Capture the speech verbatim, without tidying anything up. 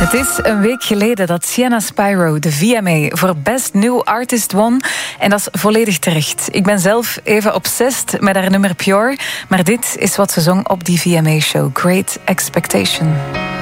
Het is een week geleden dat Sienna Spyro de V M A voor Best New Artist won. En dat is volledig terecht. Ik ben zelf even obsessed met haar nummer Pure. Maar dit is wat ze zong op die V M A-show. Great Expectation.